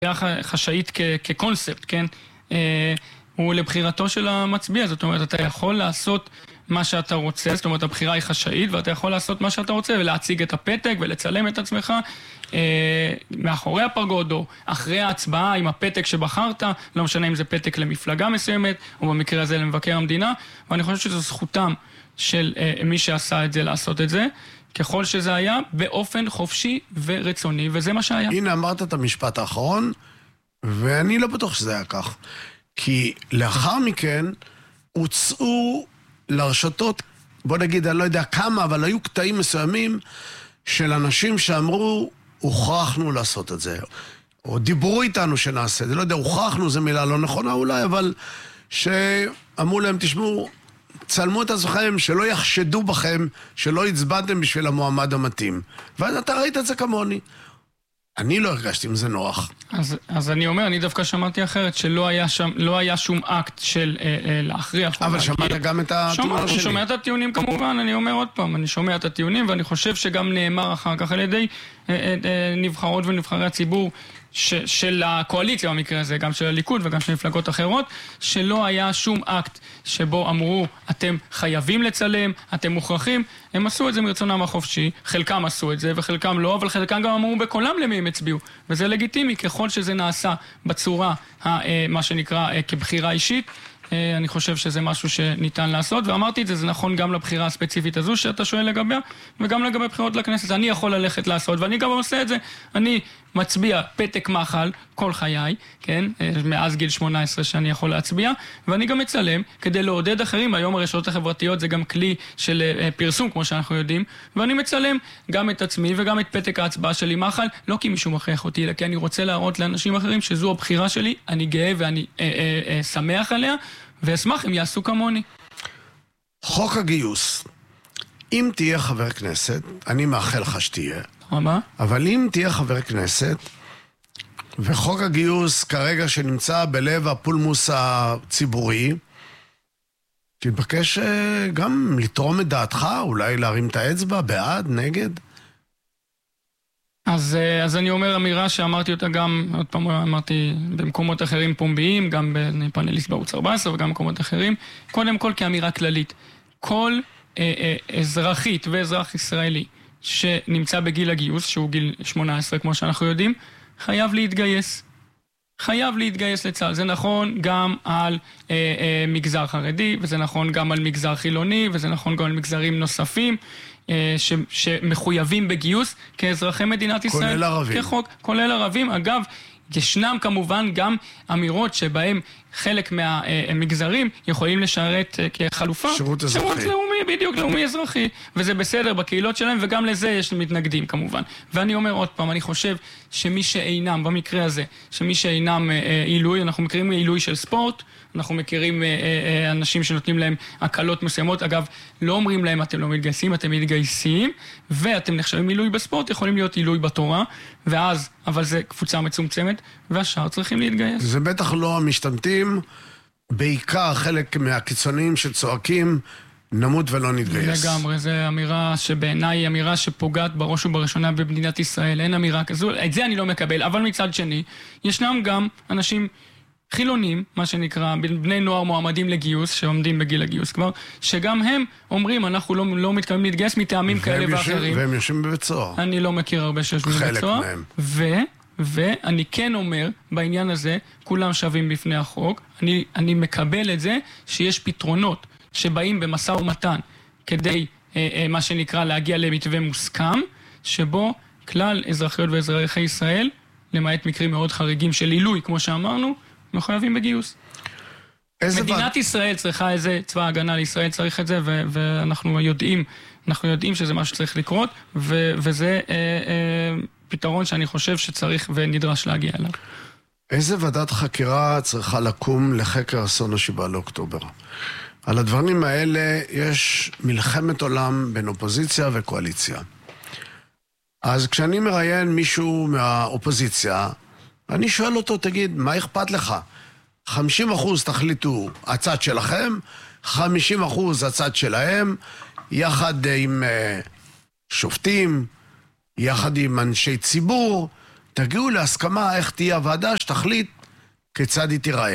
חשאית כקונספט, כן? הוא לבחירתו של המצביע, זאת אומרת, אתה יכול לעשות מה שאתה רוצה, זאת אומרת, הבחירה היא חשאית, ואתה יכול לעשות מה שאתה רוצה, ולהציג את הפתק ולצלם את עצמך מאחורי הפרגוד, או אחרי ההצבעה עם הפתק שבחרת, לא משנה אם זה פתק למפלגה מסוימת, או במקרה הזה למבקר המדינה, ואני חושב שזו זכותם של מי שעשה את זה לעשות את זה, ככל שזה היה באופן חופשי ורצוני, וזה מה שהיה. הנה, אמרת את המשפט האחרון, ואני לא בטוח שזה היה כך. כי לאחר מכן הוצאו לרשתות, בוא נגיד, אני לא יודע כמה, אבל היו קטעים מסוימים של אנשים שאמרו, הוכרחנו לעשות את זה. או דיברו איתנו שנעשה, זה לא יודע, הוכרחנו, זו מילה לא נכונה אולי, אבל שאמרו להם, תשמעו, צלמו את עצמכם, שלא יחשדו בכם, שלא הצבעתם בשביל המועמד המתאים. ואז אתה ראית את זה כמוני. אני לא הרגשתי אם זה נוח. אז אני אומר, אני דווקא שמעתי אחרת, שלא היה שום אקט של להכריח. אבל שמעת גם את הטיעון השני. שומע את הטיעונים כמובן, אני אומר עוד פעם, אני שומע את הטיעונים, ואני חושב שגם נאמר אחר כך על ידי נבחרות ונבחרי הציבור, של הקואליציה במקרה הזה, גם של הליכוד וגם של מפלגות אחרות, שלא היה שום אקט שבו אמרו, אתם חייבים לצלם, אתם מוכרחים, הם עשו את זה מרצונם החופשי, חלקם עשו את זה וחלקם לא, אבל חלקם גם אמרו בקולם למי הם הצביעו, וזה לגיטימי, ככל שזה נעשה בצורה, מה שנקרא, כבחירה אישית, אני חושב שזה משהו שניתן לעשות, ואמרתי את זה, זה נכון גם לבחירה הספציפית הזו שאתה שואל לגביה, וגם לגבי בחירות לכנסת. אני יכול ללכת לעשות, ואני גם עושה את זה. אני מצביע פתק מחל כל חיי, כן? מאז גיל 18 שאני יכול להצביע, ואני גם מצלם כדי לעודד אחרים. היום הרשתות החברתיות זה גם כלי של פרסום, כמו שאנחנו יודעים, ואני מצלם גם את עצמי וגם את פתק ההצבעה שלי מחל, לא כי מישהו מכריח אותי, אלא כי אני רוצה להראות לאנשים אחרים שזו הבחירה שלי, אני גאה ואני שמח עליה, ואשמח אם יעשו כמוני. חוק הגיוס. אם תהיה חבר כנסת, אני מאחל לך שתהיה. מה? אבל אם תהיה חבר כנסת, וחוק הגיוס כרגע שנמצא בלב הפולמוס הציבורי, תתבקש גם לתרום את דעתך, אולי להרים את האצבע, בעד, נגד. אז אני אומר אמירה שאמרתי אותה גם, עוד פעם אמרתי במקומות אחרים פומביים, גם בפאנליסט בערוץ 14 וגם במקומות אחרים, קודם כל כאמירה כללית. כל אזרחית ואזרח ישראלי שנמצא בגיל הגיוס, שהוא גיל 18 כמו שאנחנו יודעים, חייב להתגייס. חייב להתגייס לצה"ל. זה נכון גם על מגזר חרדי, וזה נכון גם על מגזר חילוני, וזה נכון גם על מגזרים נוספים, שמחויבים בגיוס כאזרחי מדינת ישראל. כולל ערבים. כחוק, כולל ערבים. אגב, ישנם כמובן גם אמירות שבהם חלק מהמגזרים יכולים לשרת כחלופה. שירות אזרחי. שירות לאומי, בדיוק, לאומי אזרחי. וזה בסדר בקהילות שלהם, וגם לזה יש מתנגדים כמובן. ואני אומר עוד פעם, אני חושב שמי שאינם, במקרה הזה, שמי שאינם עילוי, אנחנו מכירים עילוי של ספורט, אנחנו מכירים אנשים שנותנים להם הקלות מסוימות, אגב, לא אומרים להם אתם לא מתגייסים, אתם מתגייסים, ואתם נחשבים עילוי בספורט, יכולים להיות עילוי בתורה, ואז, אבל זה קבוצה מצומצמת, והשאר צריכים להתגייס. זה בטח לא המשתמטים, בעיקר חלק מהקיצוניים שצועקים, נמות ולא נתגייס. לגמרי, זו אמירה שבעיניי היא אמירה שפוגעת בראש ובראשונה במדינת ישראל, אין אמירה כזו, את זה אני לא מקבל, אבל מצד שני, ישנם גם אנשים חילונים, מה שנקרא, בני נוער מועמדים לגיוס, שעומדים בגיל הגיוס כבר, שגם הם אומרים, אנחנו לא מתכוונים להתגייס מטעמים כאלה ואחרים. והם יושבים בבית סוהר. אני לא מכיר הרבה שיושבים בבית סוהר. חלק מהם. ואני כן אומר, בעניין הזה, כולם שווים בפני החוק, אני מקבל את זה שיש פתרונות שבאים במשא ומתן, כדי, מה שנקרא, להגיע למתווה מוסכם, שבו כלל אזרחיות ואזרחי ישראל, למעט מקרים מאוד חריגים של עילוי, כמו שאמרנו, מחויבים בגיוס. מדינת ישראל צריכה איזה, צבא ההגנה לישראל צריך את זה, ואנחנו יודעים שזה מה שצריך לקרות, וזה פתרון שאני חושב שצריך ונדרש להגיע אליו. איזה ועדת חקירה צריכה לקום לחקר אסון ה7 לאוקטובר? על הדברים האלה יש מלחמת עולם בין אופוזיציה וקואליציה. אז כשאני מראיין מישהו מהאופוזיציה, אני שואל אותו, תגיד, מה אכפת לך? 50% תחליטו הצד שלכם, 50% הצד שלהם, יחד עם שופטים, יחד עם אנשי ציבור, תגיעו להסכמה איך תהיה הוועדה שתחליט כיצד היא תיראה.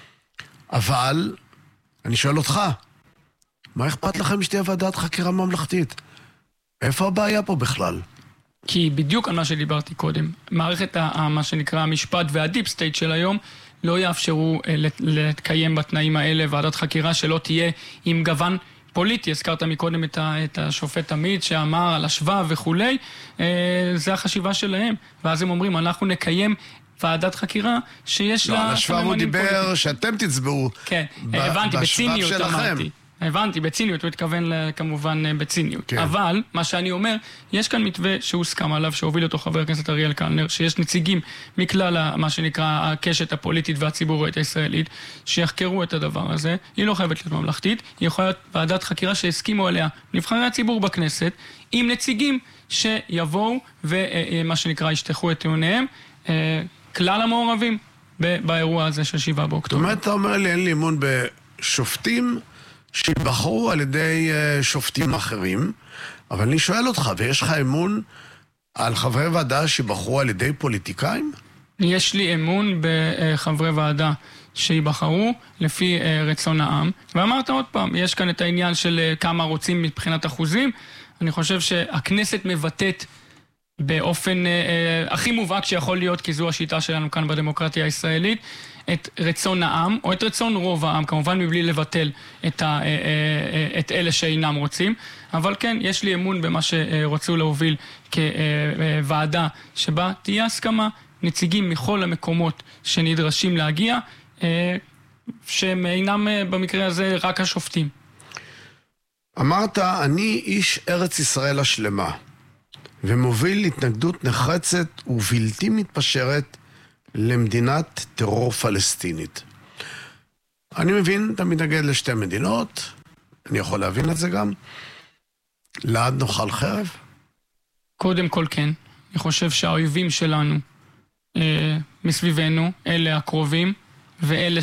אבל, אני שואל אותך, מה אכפת לכם שתהיה ועדת חקירה ממלכתית? איפה הבעיה פה בכלל? כי בדיוק על מה שדיברתי קודם, מערכת מה שנקרא המשפט והדיפ סטייט של היום, לא יאפשרו לקיים בתנאים האלה ועדת חקירה שלא תהיה עם גוון פוליטי. הזכרת מקודם את השופט עמית שאמר על השוואה וכולי, זה החשיבה שלהם. ואז הם אומרים, אנחנו נקיים ועדת חקירה שיש לה... לא, על השוואה הוא דיבר שאתם תצבעו. כן, הבנתי, בציניות אמרתי. הבנתי, בציניות, הוא התכוון כמובן בציניות. כן. אבל, מה שאני אומר, יש כאן מתווה שהוסכם עליו, שהוביל אותו חבר הכנסת אריאל קלנר, שיש נציגים מכלל מה שנקרא הקשת הפוליטית והציבורית הישראלית, שיחקרו את הדבר הזה. היא לא חייבת להיות ממלכתית, היא יכולה להיות ועדת חקירה שהסכימו עליה נבחרי הציבור בכנסת, עם נציגים שיבואו ומה שנקרא ישטחו את טיעוניהם, כלל המעורבים באירוע הזה של 7 באוקטובר. זאת אומרת, אתה אומר לי, אין לי אמון בשופטים שיבחרו על ידי שופטים אחרים, אבל אני שואל אותך, ויש לך אמון על חברי ועדה שיבחרו על ידי פוליטיקאים? יש לי אמון בחברי ועדה שיבחרו לפי רצון העם, ואמרת עוד פעם, יש כאן את העניין של כמה רוצים מבחינת אחוזים. אני חושב שהכנסת מבטאת באופן הכי מובהק שיכול להיות, כי זו השיטה שלנו כאן בדמוקרטיה הישראלית, את רצון העם, או את רצון רוב העם, כמובן מבלי לבטל את אלה שאינם רוצים. אבל כן, יש לי אמון במה שרצו להוביל כוועדה שבה תהיה הסכמה, נציגים מכל המקומות שנדרשים להגיע, שהם אינם במקרה הזה רק השופטים. אמרת, אני איש ארץ ישראל השלמה, ומוביל התנגדות נחרצת ובלתי מתפשרת למדינת טרור פלסטינית. אני מבין, אתה מתנגד לשתי מדינות, אני יכול להבין את זה גם. לעד נאכל חרב? קודם כל כן. אני חושב שהאויבים שלנו מסביבנו, אלה הקרובים, ואלה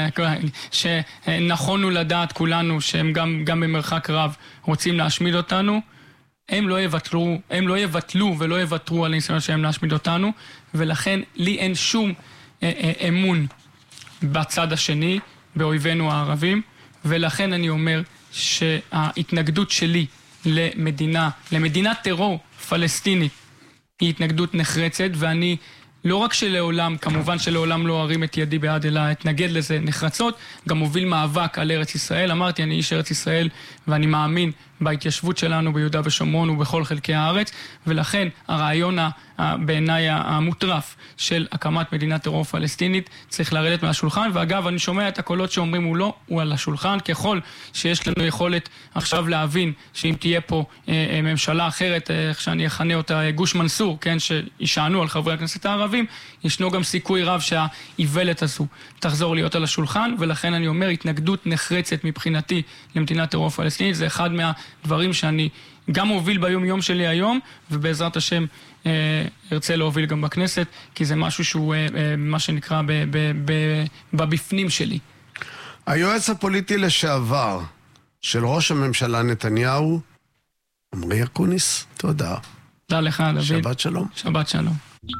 שנכונו לדעת כולנו שהם גם במרחק רב רוצים להשמיד אותנו, הם לא יבטלו ולא יוותרו על הניסיון שהם להשמיד אותנו, ולכן לי אין שום אמון בצד השני, באויבינו הערבים, ולכן אני אומר שההתנגדות שלי למדינת טרור פלסטינית היא התנגדות נחרצת, ואני לא רק שלעולם, כמובן שלעולם לא ארים את ידי בעד, אלא אתנגד לזה נחרצות, גם מוביל מאבק על ארץ ישראל. אמרתי, אני איש ארץ ישראל, ואני מאמין בהתיישבות שלנו ביהודה ושומרון ובכל חלקי הארץ, ולכן הרעיון בעיניי המוטרף של הקמת מדינת טרור פלסטינית צריך לרדת מהשולחן. ואגב, אני שומע את הקולות שאומרים הוא לא, הוא על השולחן, ככל שיש לנו יכולת עכשיו להבין שאם תהיה פה ממשלה אחרת, איך שאני אכנה אותה גוש מנסור, כן, שישענו על חברי הכנסת הערבים, ישנו גם סיכוי רב שהאיוולת הזו תחזור להיות על השולחן, ולכן אני אומר, התנגדות נחרצת מבחינתי למדינת טרור פלסטינית, זה אחד מהדברים שאני גם מוביל ביום יום שלי היום, ובעזרת השם ארצה להוביל גם בכנסת, כי זה משהו שהוא מה שנקרא בבפנים שלי. היועץ הפוליטי לשעבר של ראש הממשלה נתניהו, עמרי אקוניס, תודה. תודה לך, דוד. שבת שלום. שבת שלום.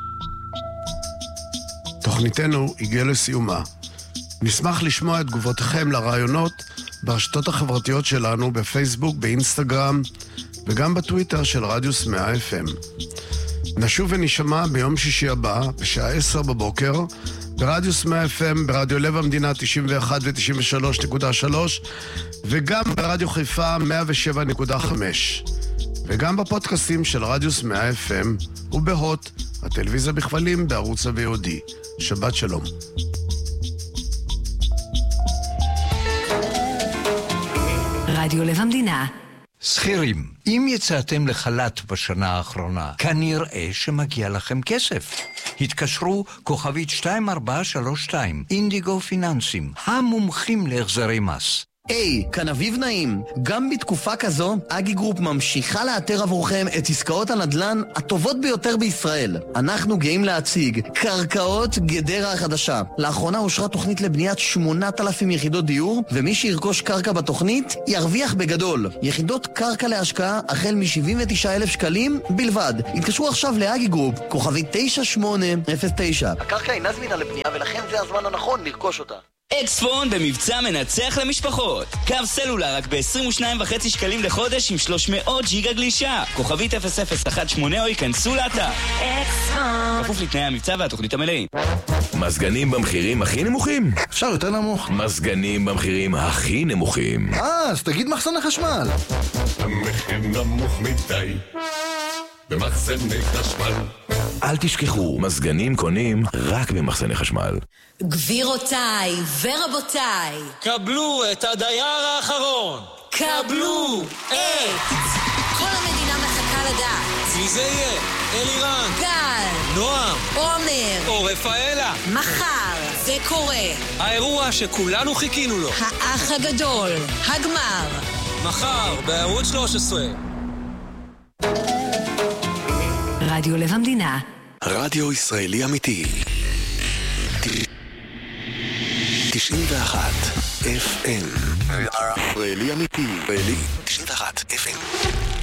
תוכניתנו הגיעה לסיומה. נשמח לשמוע את תגובותיכם לרעיונות ברשתות החברתיות שלנו, בפייסבוק, באינסטגרם, וגם בטוויטר של רדיוס 100 FM. נשוב ונשמע ביום שישי הבא, בשעה 10 בבוקר, ברדיוס 100 FM, ברדיו לב המדינה 91 ו-93.3, וגם ברדיו חיפה 107.5, וגם בפודקאסטים של רדיוס 100 FM, ובהוט, הטלוויזיה בכבלים בערוץ ה-VOD. שבת שלום. רדיו לב המדינה. שכירים, אם יצאתם לחל"ת בשנה האחרונה, כנראה שמגיע לכם כסף. התקשרו כוכבית 2432, אינדיגו פיננסים, המומחים להחזרי מס. היי, כאן אביב נעים. גם בתקופה כזו, אגי גרופ ממשיכה לאתר עבורכם את עסקאות הנדל"ן הטובות ביותר בישראל. אנחנו גאים להציג קרקעות גדרה החדשה. לאחרונה אושרה תוכנית לבניית 8,000 יחידות דיור, ומי שירכוש קרקע בתוכנית ירוויח בגדול. יחידות קרקע להשקעה החל מ-79,000 שקלים בלבד. התקשרו עכשיו לאגי גרופ, כוכבי 9809. הקרקע אינה זמינה לבנייה ולכן זה הזמן הנכון לרכוש אותה. אקספון במבצע מנצח למשפחות. קו סלולר רק ב-22.5 שקלים לחודש עם 300 ג'יגה גלישה. כוכבית 0018 או ייכנסו לאתר. אקספון. כפוף לתנאי המבצע והתוכנית המלאים. מזגנים במחירים הכי נמוכים? אפשר יותר נמוך. מזגנים במחירים הכי נמוכים. אז תגיד מחסן החשמל. המחיר נמוך מדי במחסני חשמל. אל תשכחו, מזגנים קונים רק במחסני חשמל. גבירותיי ורבותיי, קבלו את הדייר האחרון. קבלו את... כל המדינה מחכה לדעת. מי זה יהיה? אלירן, גל, נועם, עומר או רפאלה. מחר זה קורה. האירוע שכולנו חיכינו לו. האח הגדול, הגמר. מחר בערוץ 13. רדיו לב המדינה. רדיו ישראלי אמיתי. 91 FM. ישראלי אמיתי. 91 FM.